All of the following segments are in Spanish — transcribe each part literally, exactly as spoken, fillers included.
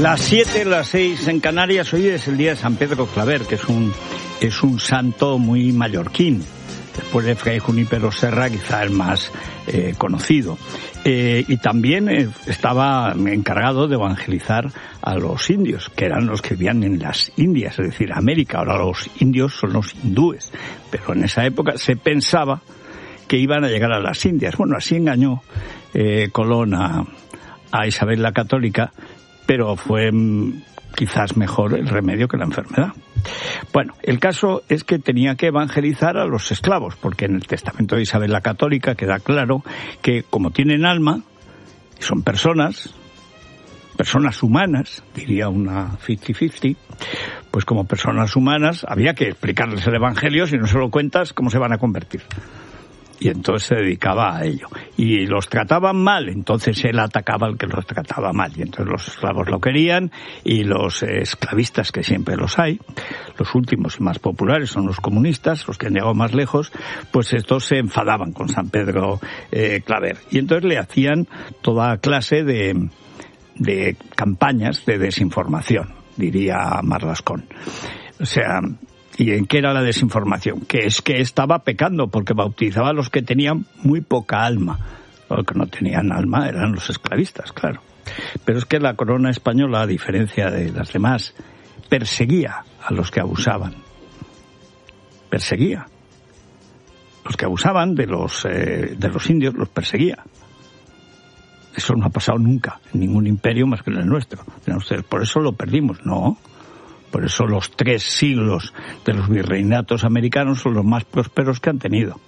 Las siete, las seis en Canarias. Hoy es el día de San Pedro Claver, que es un es un santo muy mallorquín. Después de Fray Junípero Serra, quizá el más eh, conocido. Eh, y también eh, estaba encargado de evangelizar a los indios, que eran los que vivían en las Indias, es decir, América. Ahora los indios son los hindúes, pero en esa época se pensaba que iban a llegar a las Indias. Bueno, así engañó eh, Colón a, a Isabel la Católica, pero fue mm, quizás mejor el remedio que la enfermedad. Bueno, el caso es que tenía que evangelizar a los esclavos, porque en el testamento de Isabel la Católica queda claro que como tienen alma, son personas, personas humanas, diría una cincuenta cincuenta, pues como personas humanas había que explicarles el evangelio, si no se lo cuentas, ¿cómo se van a convertir? Y entonces se dedicaba a ello. Y los trataban mal, entonces él atacaba al que los trataba mal. Y entonces los esclavos lo querían, y los esclavistas, que siempre los hay, los últimos y más populares son los comunistas, los que han llegado más lejos, pues estos se enfadaban con San Pedro eh, Claver. Y entonces le hacían toda clase de, de campañas de desinformación, diría Marlascón. O sea... ¿Y en qué era la desinformación? Que es que estaba pecando, porque bautizaba a los que tenían muy poca alma. Los que no tenían alma eran los esclavistas, claro. Pero es que la corona española, a diferencia de las demás, perseguía a los que abusaban. Perseguía. Los que abusaban de los, eh, de los indios los perseguía. Eso no ha pasado nunca en ningún imperio más que en el nuestro. Por eso lo perdimos, ¿no? Por eso los tres siglos de los virreinatos americanos son los más prósperos que han tenido.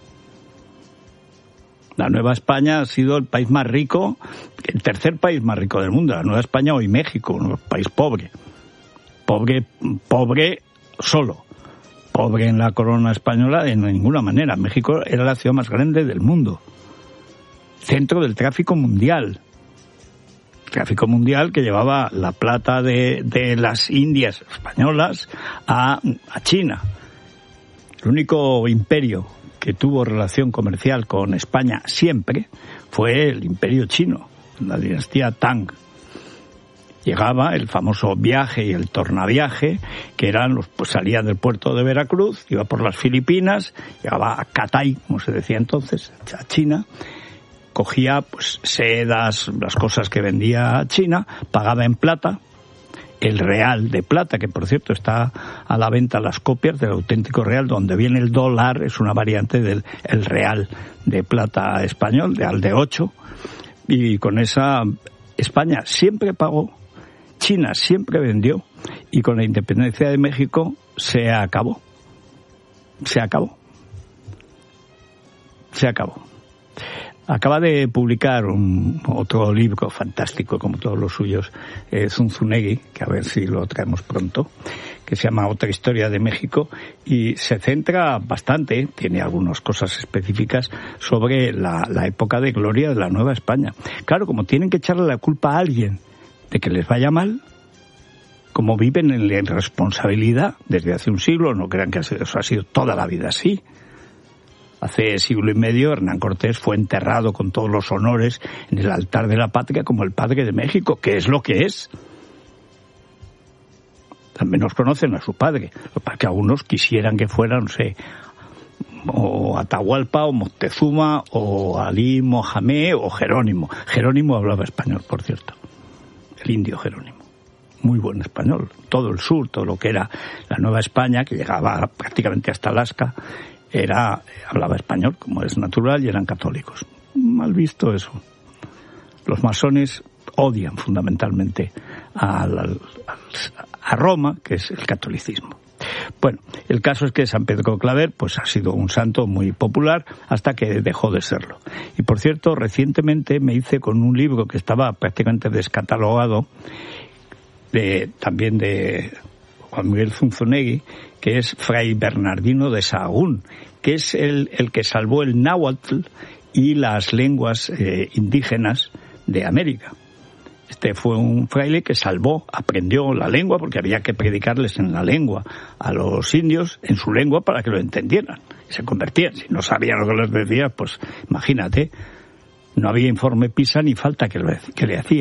La Nueva España ha sido el país más rico, el tercer país más rico del mundo. La Nueva España, hoy México, un país pobre. Pobre, pobre solo. Pobre en la corona española de ninguna manera. México era la ciudad más grande del mundo. Centro del tráfico mundial. Tráfico mundial que llevaba la plata de, de las Indias españolas a, a China. El único imperio que tuvo relación comercial con España siempre fue el imperio chino, la dinastía Tang. Llegaba el famoso viaje y el tornaviaje, que eran los, pues salía del puerto de Veracruz, iba por las Filipinas, llegaba a Catay, como se decía entonces, a China. Cogía pues sedas, las cosas que vendía a China, pagaba en plata, el real de plata, que por cierto está a la venta las copias del auténtico real, donde viene el dólar, es una variante del el real de plata español, de al de ocho, y con esa España siempre pagó, China siempre vendió, y con la independencia de México se acabó, se acabó, se acabó. Acaba de publicar un otro libro fantástico, como todos los suyos, eh, Zunzunegui, que a ver si lo traemos pronto, que se llama Otra Historia de México, y se centra bastante, tiene algunas cosas específicas, sobre la, la época de gloria de la Nueva España. Claro, como tienen que echarle la culpa a alguien de que les vaya mal, como viven en la irresponsabilidad desde hace un siglo, no crean que eso ha sido toda la vida así. Hace siglo y medio Hernán Cortés fue enterrado con todos los honores en el altar de la patria como el padre de México, que es lo que es. También nos conocen a su padre, para que algunos quisieran que fuera, no sé, o Atahualpa, o Moctezuma, o Alí Mohamed, o Jerónimo. Jerónimo hablaba español, por cierto, el indio Jerónimo. Muy buen español. Todo el sur, todo lo que era la Nueva España, que llegaba prácticamente hasta Alaska, era hablaba español, como es natural, y eran católicos. Mal visto eso. Los masones odian fundamentalmente a, a, a Roma, que es el catolicismo. Bueno, el caso es que San Pedro Claver pues ha sido un santo muy popular hasta que dejó de serlo. Y por cierto, recientemente me hice con un libro que estaba prácticamente descatalogado, de, también de Juan Miguel Zunzunegui, que es Fray Bernardino de Sahagún, que es el, el que salvó el náhuatl y las lenguas eh, indígenas de América. Este fue un fraile que salvó, aprendió la lengua, porque había que predicarles en la lengua a los indios, en su lengua, para que lo entendieran. Y se convertían. Si no sabían lo que les decía, pues imagínate, no había informe PISA ni falta que, lo, que le hacía.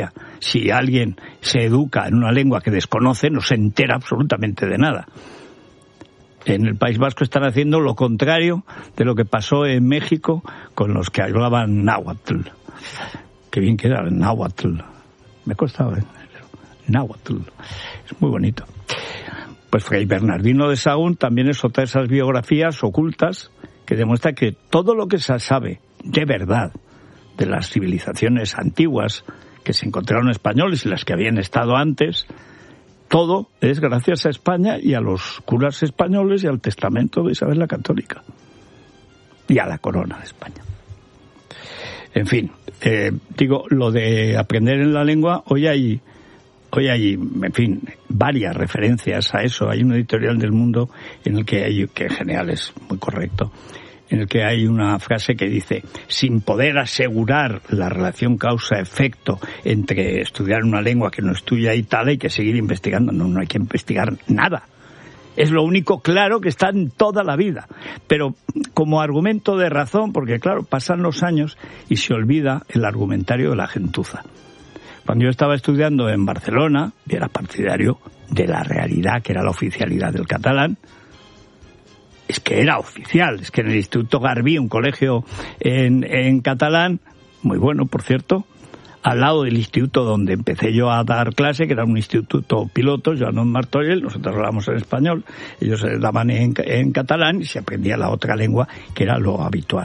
si alguien se educa en una lengua que desconoce, no se entera absolutamente de nada. En el País Vasco están haciendo lo contrario de lo que pasó en México con los que hablaban náhuatl. Qué bien queda el náhuatl. Me ha costado, ¿eh? Náhuatl. Es muy bonito. Pues Fray Bernardino de Sahagún también es otra de esas biografías ocultas que demuestra que todo lo que se sabe de verdad de las civilizaciones antiguas que se encontraron españoles y las que habían estado antes, todo es gracias a España y a los curas españoles y al testamento de Isabel la Católica y a la corona de España. En fin, eh, digo, lo de aprender en la lengua, hoy hay, hoy hay, en fin, varias referencias a eso. Hay un editorial del Mundo en el que hay, que genial, es muy correcto, en el que hay una frase que dice: sin poder asegurar la relación causa-efecto entre estudiar una lengua que no es tuya y tal, hay que seguir investigando. No, no hay que investigar nada. Es lo único claro que está en toda la vida. Pero como argumento de razón, porque claro, pasan los años y se olvida el argumentario de la gentuza. Cuando yo estaba estudiando en Barcelona, y era partidario de la realidad, que era la oficialidad del catalán, es que era oficial, es que en el Instituto Garbí, un colegio en, en catalán, muy bueno, por cierto, al lado del instituto donde empecé yo a dar clase, que era un instituto piloto, Joan Martorell, nosotros hablábamos en español, ellos daban en, en catalán y se aprendía la otra lengua, que era lo habitual.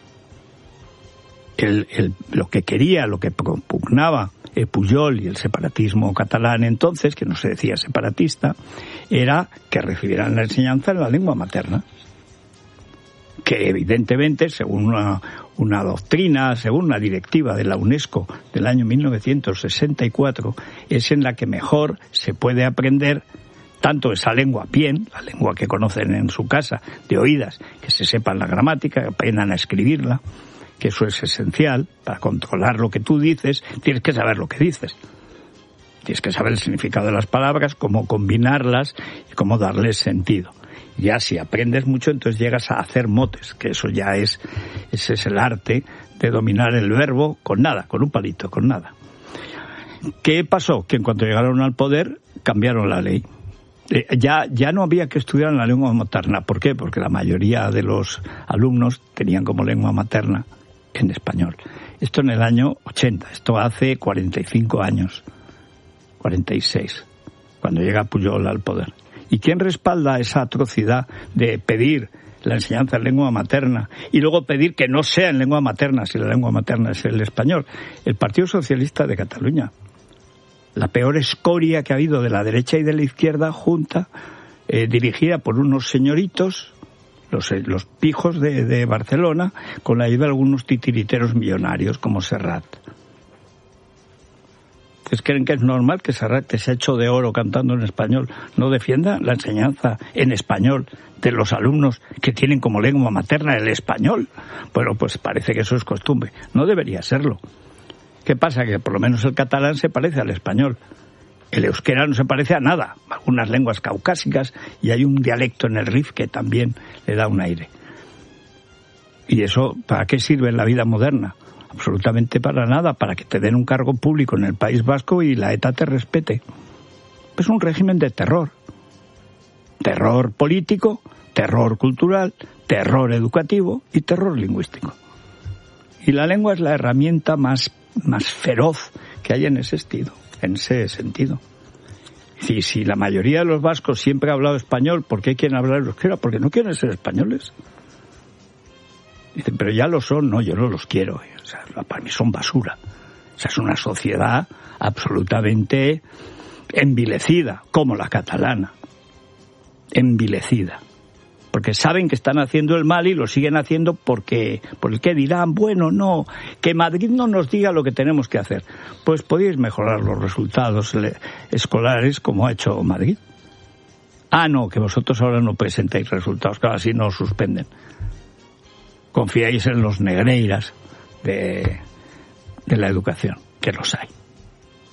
El, el, lo que quería, lo que propugnaba eh, Pujol y el separatismo catalán entonces, que no se decía separatista, era que recibieran la enseñanza en la lengua materna, que evidentemente, según una, una doctrina, según una directiva de la UNESCO del año mil novecientos sesenta y cuatro, es en la que mejor se puede aprender tanto esa lengua bien, la lengua que conocen en su casa, de oídas, que se sepan la gramática, que aprendan a escribirla, que eso es esencial. Para controlar lo que tú dices, tienes que saber lo que dices. Tienes que saber el significado de las palabras, cómo combinarlas y cómo darles sentido. Ya si aprendes mucho, entonces llegas a hacer motes, que eso ya es, ese es el arte de dominar el verbo con nada, con un palito, con nada. ¿Qué pasó? Que en cuanto llegaron al poder, cambiaron la ley. Eh, ya, ya no había que estudiar en la lengua materna. ¿Por qué? Porque la mayoría de los alumnos tenían como lengua materna en español. Esto en el año ochenta, esto hace cuarenta y cinco años, cuarenta y seis, cuando llega Pujol al poder. ¿Y quién respalda esa atrocidad de pedir la enseñanza en lengua materna y luego pedir que no sea en lengua materna si la lengua materna es el español? El Partido Socialista de Cataluña. La peor escoria que ha habido de la derecha y de la izquierda junta, eh, dirigida por unos señoritos, los, los pijos de, de Barcelona, con la ayuda de algunos titiriteros millonarios como Serrat. ¿Ustedes creen que es normal que Serrat, que se ha hecho de oro cantando en español, no defienda la enseñanza en español de los alumnos que tienen como lengua materna el español? Bueno, pues parece que eso es costumbre. No debería serlo. ¿Qué pasa? Que por lo menos el catalán se parece al español. El euskera no se parece a nada. Algunas lenguas caucásicas, y hay un dialecto en el Rif que también le da un aire. ¿Y eso para qué sirve en la vida moderna? Absolutamente para nada, para que te den un cargo público en el País Vasco y la ETA te respete. Es un régimen de terror. Terror político, terror cultural, terror educativo y terror lingüístico. Y la lengua es la herramienta más, más feroz que hay en ese sentido, en ese sentido. Y si la mayoría de los vascos siempre ha hablado español, ¿por qué quieren hablar euskera? Porque no quieren ser españoles. Dicen, pero ya lo son. No, yo no los quiero. O sea, para mí son basura. O sea, es una sociedad absolutamente envilecida, como la catalana. Envilecida. Porque saben que están haciendo el mal y lo siguen haciendo porque, por el que dirán, bueno, no, que Madrid no nos diga lo que tenemos que hacer. Pues podéis mejorar los resultados escolares como ha hecho Madrid. Ah, no, que vosotros ahora no presentáis resultados, claro, así no os suspenden. Confiáis en los negreiras de, de la educación, que los hay.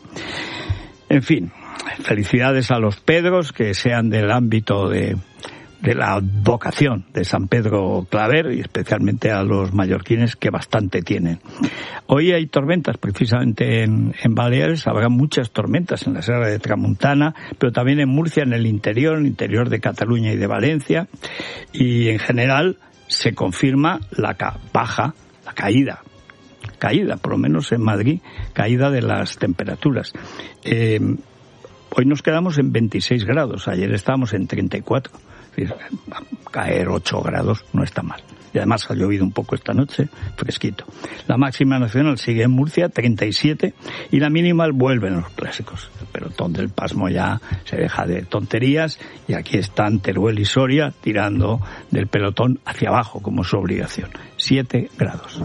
En fin, felicidades a los Pedros, que sean del ámbito de, de la vocación de San Pedro Claver y especialmente a los mallorquines, que bastante tienen. Hoy hay tormentas precisamente en, en Baleares, habrá muchas tormentas en la Sierra de Tramuntana, pero también en Murcia, en el interior, en el interior de Cataluña y de Valencia, y en general se confirma la ca- baja, la caída, caída, por lo menos en Madrid, caída de las temperaturas. Eh, hoy nos quedamos en veintiséis grados, ayer estábamos en treinta y cuatro. Es decir, caer ocho grados no está mal. Y además ha llovido un poco esta noche, fresquito. La máxima nacional sigue en Murcia, treinta y siete, y la mínima vuelven los clásicos. El pelotón del pasmo ya se deja de tonterías, y aquí están Teruel y Soria tirando del pelotón hacia abajo, como su obligación. siete grados.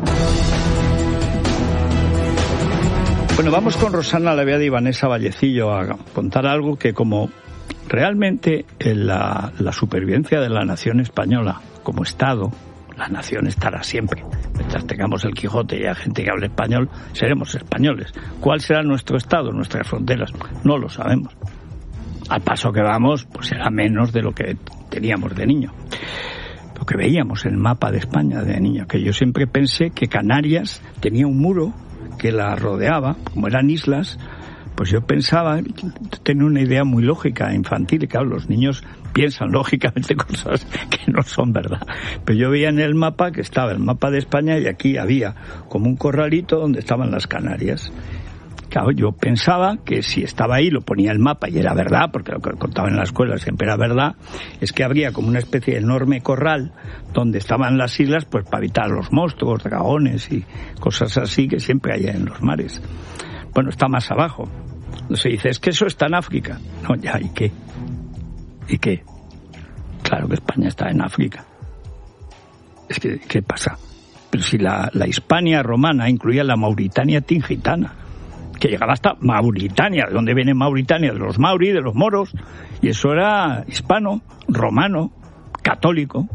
Bueno, vamos con Rosana Laviada y Vanessa Vallecillo a contar algo que, como realmente la, la supervivencia de la nación española como Estado, la nación estará siempre. Mientras tengamos el Quijote y haya gente que hable español, seremos españoles. ¿Cuál será nuestro Estado, nuestras fronteras? No lo sabemos. Al paso que vamos, pues será menos de lo que teníamos de niño. Lo que veíamos en el mapa de España de niño, que yo siempre pensé que Canarias tenía un muro que la rodeaba, como eran islas. Pues yo pensaba, tenía una idea muy lógica, infantil, y claro, los niños piensan lógicamente cosas que no son verdad. Pero yo veía en el mapa que estaba el mapa de España y aquí había como un corralito donde estaban las Canarias. Claro, yo pensaba que si estaba ahí, lo ponía el mapa y era verdad, porque lo que contaba en la escuela siempre era verdad, es que habría como una especie de enorme corral donde estaban las islas, pues para evitar los monstruos, dragones y cosas así que siempre hay en los mares. Bueno, está más abajo. Se dice, es que eso está en África. No, ya, ¿y qué? ¿Y qué? Claro que España está en África. Es que, ¿qué pasa? Pero si la, la Hispania romana incluía la Mauritania tingitana, que llegaba hasta Mauritania. ¿De dónde viene Mauritania? De los mauri, de los moros. Y eso era hispano, romano, católico.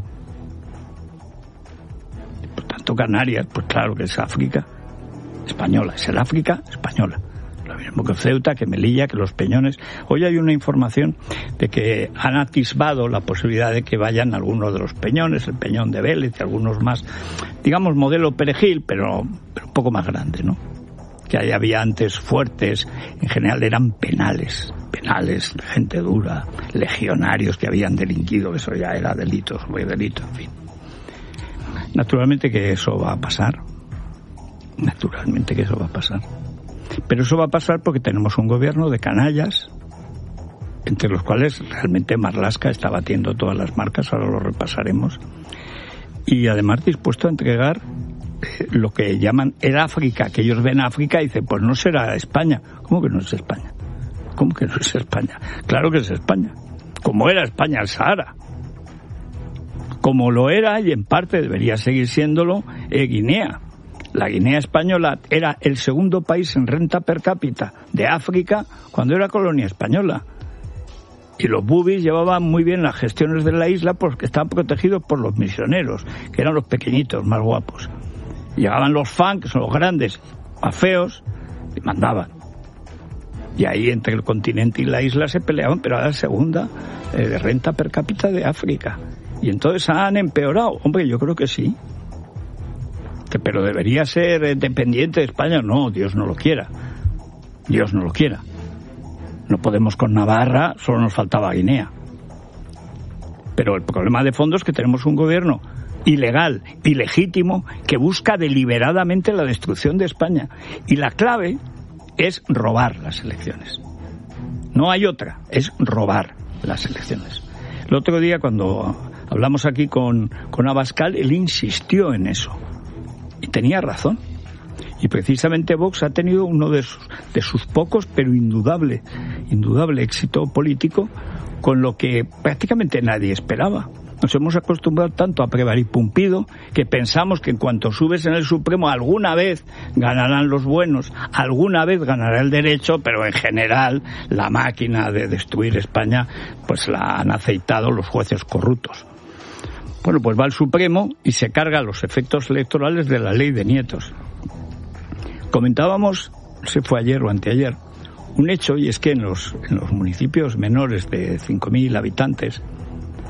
Por tanto, Canarias, pues claro que es África española, es el África española. Lo mismo que Ceuta, que Melilla, que los Peñones. Hoy hay una información de que han atisbado la posibilidad de que vayan algunos de los Peñones, el Peñón de Vélez y algunos más, digamos modelo Perejil, pero, pero un poco más grande, ¿no? Que ahí había antes fuertes, en general eran penales, penales, gente dura, legionarios que habían delinquido, eso ya era delito, muy delito, en fin. Naturalmente que eso va a pasar. Naturalmente que eso va a pasar. Pero eso va a pasar porque tenemos un gobierno de canallas, entre los cuales realmente Marlaska está batiendo todas las marcas, ahora lo repasaremos, y además dispuesto a entregar eh, lo que llaman el África, que ellos ven África y dicen, pues no será España. ¿Cómo que no es España? ¿Cómo que no es España? Claro que es España. Como era España el Sahara. Como lo era, y en parte debería seguir siéndolo, eh, Guinea. La Guinea española era el segundo país en renta per cápita de África cuando era colonia española. Y los bubis llevaban muy bien las gestiones de la isla porque estaban protegidos por los misioneros, que eran los pequeñitos, más guapos. Llegaban los fan, que son los grandes, más feos, y mandaban. Y ahí entre el continente y la isla se peleaban, pero era la segunda eh, de renta per cápita de África. Y entonces han empeorado. Hombre, yo creo que sí. Pero debería ser dependiente de España. No, Dios no lo quiera. Dios no lo quiera. No podemos con Navarra, solo nos faltaba Guinea. Pero el problema de fondo es que tenemos un gobierno ilegal, ilegítimo, que busca deliberadamente la destrucción de España. Y la clave es robar las elecciones. No hay otra, es robar las elecciones. El otro día, cuando hablamos aquí con, con Abascal, él insistió en eso. Y tenía razón. Y precisamente Vox ha tenido uno de sus, de sus pocos, pero indudable, indudable éxito político, con lo que prácticamente nadie esperaba. Nos hemos acostumbrado tanto a Prevaripumpido que pensamos que en cuanto subes en el Supremo alguna vez ganarán los buenos, alguna vez ganará el derecho, pero en general la máquina de destruir España pues la han aceitado los jueces corruptos. Bueno, pues va al Supremo y se carga los efectos electorales de la ley de nietos. Comentábamos, no sé, fue ayer o anteayer, un hecho, y es que en los, en los municipios menores de cinco mil habitantes,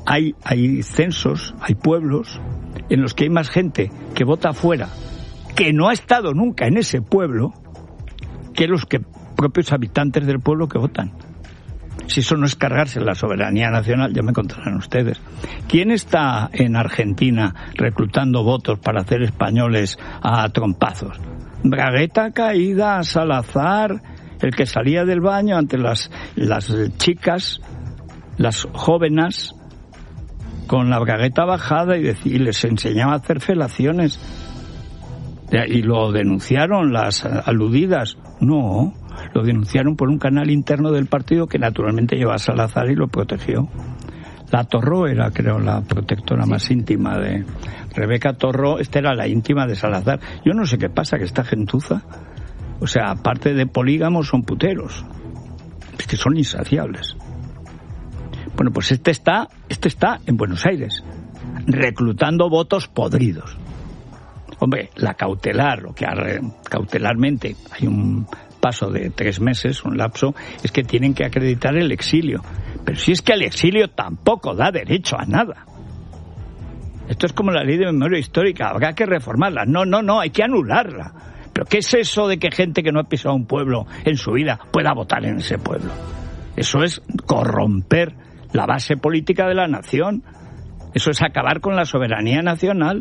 hay, hay censos, hay pueblos en los que hay más gente que vota fuera, que no ha estado nunca en ese pueblo, que los que propios habitantes del pueblo que votan. Si eso no es cargarse la soberanía nacional, ya me contarán ustedes. ¿Quién está en Argentina reclutando votos para hacer españoles a trompazos? Bragueta caída, Salazar, el que salía del baño ante las, las chicas, las jóvenes, con la bragueta bajada y, decir, y les enseñaba a hacer felaciones. Y lo denunciaron las aludidas. No, lo denunciaron por un canal interno del partido que naturalmente lleva a Salazar y lo protegió. La Torró era, creo, la protectora sí. más íntima de Rebeca Torró. Esta era la íntima de Salazar. Yo no sé qué pasa, que esta gentuza, o sea, aparte de polígamos, son puteros. Es que son insaciables. Bueno, pues este está, este está en Buenos Aires, reclutando votos podridos. Hombre, la cautelar, lo que cautelarmente hay un paso de tres meses, un lapso, es que tienen que acreditar el exilio. Pero si es que el exilio tampoco da derecho a nada. Esto es como la ley de memoria histórica, habrá que reformarla. No, no, no, hay que anularla. ¿Pero qué es eso de que gente que no ha pisado un pueblo en su vida pueda votar en ese pueblo? Eso es corromper la base política de la nación. Eso es acabar con la soberanía nacional.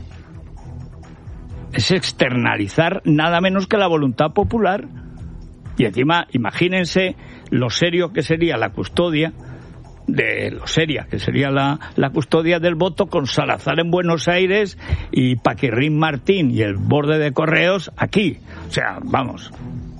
Es externalizar nada menos que la voluntad popular. Y encima, imagínense lo serio que sería la custodia, de lo seria que sería la, la custodia del voto con Salazar en Buenos Aires y Paquirrín Martín y el borde de Correos aquí. O sea, vamos.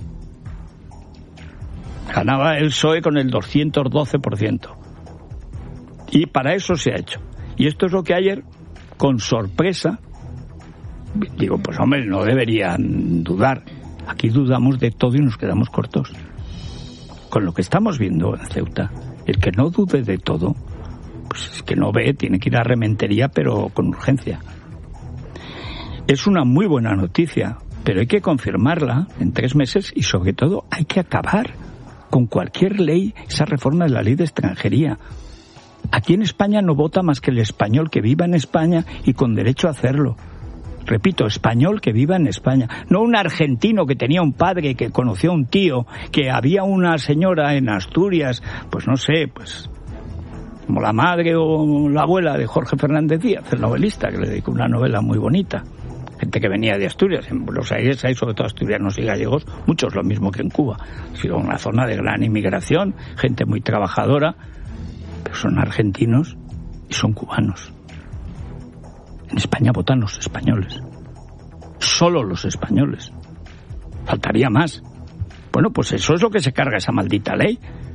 Ganaba el P S O E con el doscientos doce por ciento. Y para eso se ha hecho. Y esto es lo que ayer, con sorpresa, digo, pues hombre, no deberían dudar. Aquí dudamos de todo y nos quedamos cortos. Con lo que estamos viendo en Ceuta, el que no dude de todo, pues es que no ve, tiene que ir a Rementería, pero con urgencia. Es una muy buena noticia, pero hay que confirmarla en tres meses y sobre todo hay que acabar con cualquier ley, esa reforma de la ley de extranjería. Aquí en España no vota más que el español que viva en España y con derecho a hacerlo. Repito, español que viva en España. No un argentino que tenía un padre, que conoció a un tío, que había una señora en Asturias, pues no sé, pues como la madre o la abuela de Jorge Fernández Díaz, el novelista, que le dedicó una novela muy bonita. Gente que venía de Asturias. En Buenos Aires hay sobre todo asturianos y gallegos, muchos lo mismo que en Cuba. Ha sido una zona de gran inmigración, gente muy trabajadora, pero son argentinos y son cubanos. En España votan los españoles. Solo los españoles. Faltaría más. Bueno, pues eso es lo que se carga esa maldita ley.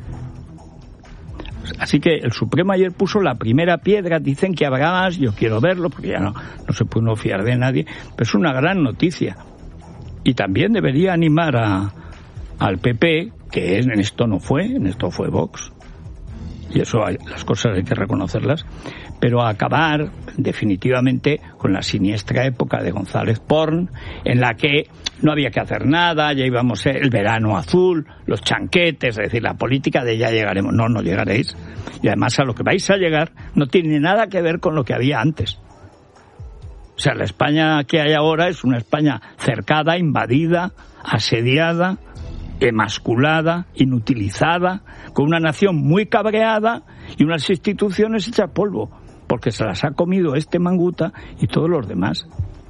Así que el Supremo ayer puso la primera piedra. Dicen que habrá más, yo quiero verlo, porque ya no, no se puede uno fiar de nadie. Pero es una gran noticia. Y también debería animar a, al P P, que en esto no fue, en esto fue Vox. Y eso, hay, las cosas hay que reconocerlas. Pero a acabar definitivamente con la siniestra época de González Porn, en la que no había que hacer nada, ya íbamos el verano azul, los chanquetes, es decir, la política de ya llegaremos. No, no llegaréis. Y además a lo que vais a llegar no tiene nada que ver con lo que había antes. O sea, la España que hay ahora es una España cercada, invadida, asediada, emasculada, inutilizada, con una nación muy cabreada y unas instituciones hechas polvo, porque se las ha comido este manguta y todos los demás.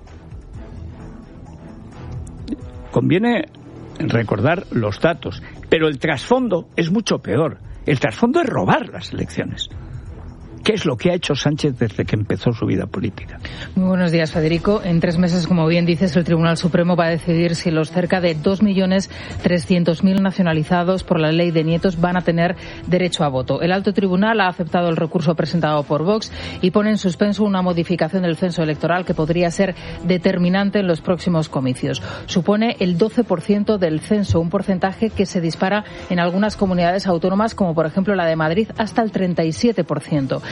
Conviene recordar los datos, pero el trasfondo es mucho peor. El trasfondo es robar las elecciones. ¿Qué es lo que ha hecho Sánchez desde que empezó su vida política? Muy buenos días, Federico. En tres meses, como bien dices, el Tribunal Supremo va a decidir si los cerca de dos millones trescientos mil nacionalizados por la ley de nietos van a tener derecho a voto. El alto tribunal ha aceptado el recurso presentado por Vox y pone en suspenso una modificación del censo electoral que podría ser determinante en los próximos comicios. Supone el doce por ciento del censo, un porcentaje que se dispara en algunas comunidades autónomas, como por ejemplo la de Madrid, hasta el treinta y siete por ciento.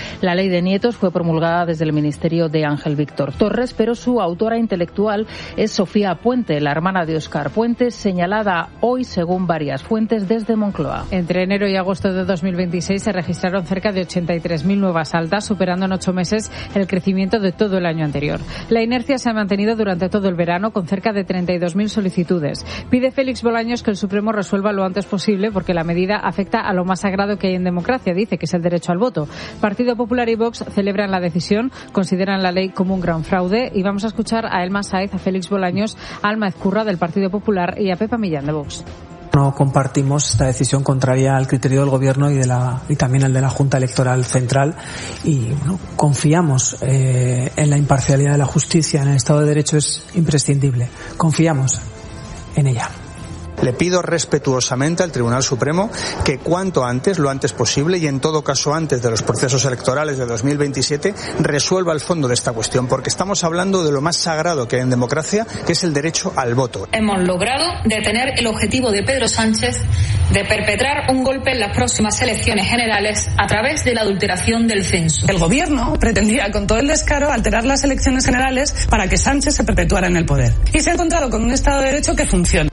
La ley de nietos fue promulgada desde el ministerio de Ángel Víctor Torres, pero su autora intelectual es Sofía Puente, la hermana de Óscar Puente, señalada hoy, según varias fuentes, desde Moncloa. Entre enero y agosto de dos mil veintiséis se registraron cerca de ochenta y tres mil nuevas altas, superando en ocho meses el crecimiento de todo el año anterior. La inercia se ha mantenido durante todo el verano, con cerca de treinta y dos mil solicitudes. Pide Félix Bolaños que el Supremo resuelva lo antes posible, porque la medida afecta a lo más sagrado que hay en democracia, dice, que es el derecho al voto. Partido Popular y Vox celebran la decisión, consideran la ley como un gran fraude, y vamos a escuchar a Elma Sáez, a Félix Bolaños, a Alma Ezcurra del Partido Popular y a Pepa Millán de Vox. No compartimos esta decisión contraria al criterio del Gobierno y de la y también al de la Junta Electoral Central, y bueno, confiamos eh, en la imparcialidad de la justicia. En el Estado de Derecho es imprescindible. Confiamos en ella. Le pido respetuosamente al Tribunal Supremo que cuanto antes, lo antes posible, y en todo caso antes de los procesos electorales de dos mil veintisiete, resuelva el fondo de esta cuestión, porque estamos hablando de lo más sagrado que hay en democracia, que es el derecho al voto. Hemos logrado detener el objetivo de Pedro Sánchez de perpetrar un golpe en las próximas elecciones generales a través de la adulteración del censo. El Gobierno pretendía con todo el descaro alterar las elecciones generales para que Sánchez se perpetuara en el poder. Y se ha encontrado con un Estado de Derecho que funciona.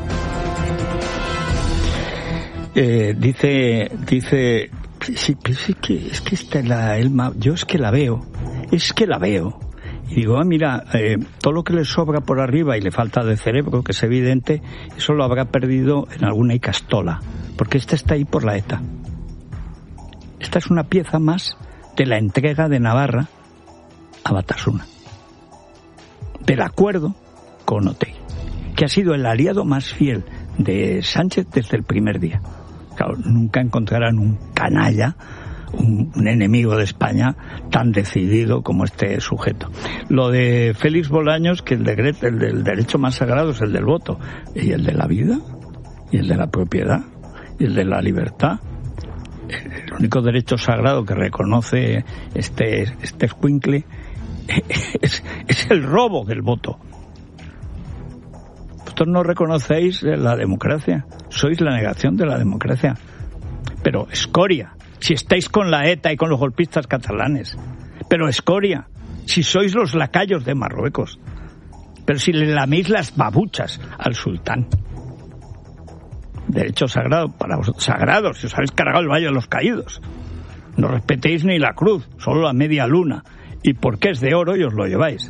Eh, dice, dice, sí, sí, que, es que esta es la Elma, yo es que la veo, es que la veo. Y digo, ah, mira, eh, todo lo que le sobra por arriba y le falta de cerebro, que es evidente, eso lo habrá perdido en alguna icastola, porque esta está ahí por la ETA. Esta es una pieza más de la entrega de Navarra a Batasuna, del acuerdo con Otegi, que ha sido el aliado más fiel de Sánchez desde el primer día. Claro, nunca encontrarán un canalla, un, un enemigo de España tan decidido como este sujeto. Lo de Félix Bolaños, que el, de, el del derecho más sagrado es el del voto, y el de la vida, y el de la propiedad, y el de la libertad. El único derecho sagrado que reconoce este, este escuincle es, es el robo del voto. Vosotros no reconocéis la democracia, sois la negación de la democracia. Pero escoria, si estáis con la ETA y con los golpistas catalanes. Pero escoria, si sois los lacayos de Marruecos. Pero si le laméis las babuchas al sultán. Derecho sagrado para vosotros, sagrado, si os habéis cargado el Valle de los Caídos. No respetéis ni la cruz, solo la media luna. Y porque es de oro y os lo lleváis.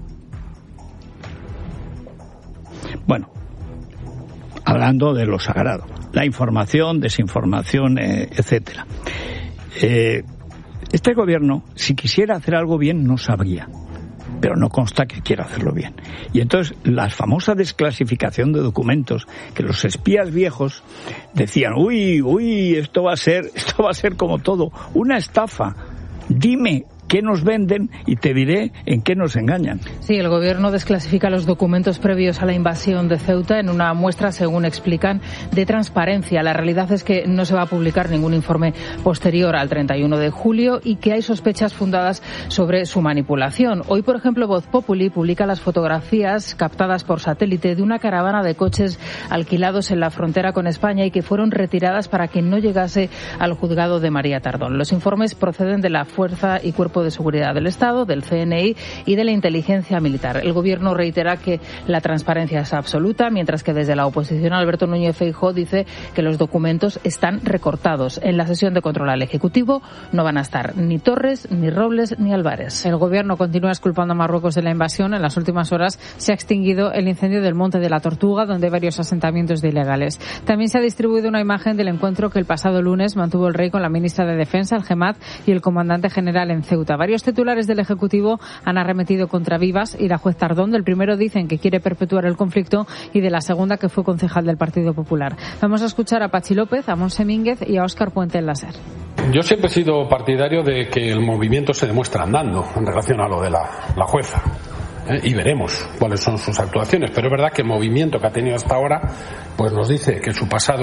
Bueno, hablando de lo sagrado, la información, desinformación, eh, etcétera. Eh, este gobierno, si quisiera hacer algo bien, no sabría, pero no consta que quiera hacerlo bien. Y entonces, la famosa desclasificación de documentos, que los espías viejos decían, uy, uy, esto va a ser, esto va a ser como todo, una estafa. Dime qué nos venden y te diré en qué nos engañan. Sí, el gobierno desclasifica los documentos previos a la invasión de Ceuta en una muestra, según explican, de transparencia. La realidad es que no se va a publicar ningún informe posterior al treinta y uno de julio y que hay sospechas fundadas sobre su manipulación. Hoy, por ejemplo, Voz Populi publica las fotografías captadas por satélite de una caravana de coches alquilados en la frontera con España y que fueron retiradas para que no llegase al juzgado de María Tardón. Los informes proceden de la Fuerza y Cuerpo de Seguridad del Estado, del C N I y de la Inteligencia Militar. El Gobierno reitera que la transparencia es absoluta, mientras que desde la oposición Alberto Núñez Feijóo dice que los documentos están recortados. En la sesión de control al Ejecutivo no van a estar ni Torres, ni Robles, ni Álvarez. El Gobierno continúa exculpando a Marruecos de la invasión. En las últimas horas se ha extinguido el incendio del Monte de la Tortuga, donde hay varios asentamientos de ilegales. También se ha distribuido una imagen del encuentro que el pasado lunes mantuvo el Rey con la ministra de Defensa, el Gemad, y el comandante general en Ceuta. Varios titulares del Ejecutivo han arremetido contra Vivas y la juez Tardón. Del primero dicen que quiere perpetuar el conflicto y de la segunda que fue concejal del Partido Popular. Vamos a escuchar a Pachi López, a Monse Mínguez y a Óscar Puente en la SER. Yo siempre he sido partidario de que el movimiento se demuestra andando en relación a lo de la, la jueza. ¿eh? Y veremos cuáles son sus actuaciones. Pero es verdad que el movimiento que ha tenido hasta ahora pues nos dice que su pasado